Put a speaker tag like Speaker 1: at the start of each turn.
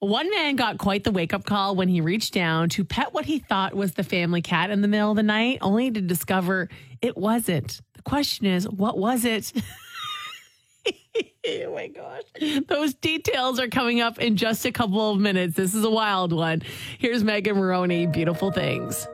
Speaker 1: One man got quite the wake-up call when he reached down to pet what he thought was the family cat in the middle of the night, only to discover it wasn't. The question is, what was it? Oh my gosh. Those details are coming up in just a couple of minutes. This is a wild one. Here's Megan Maroney, Beautiful Things.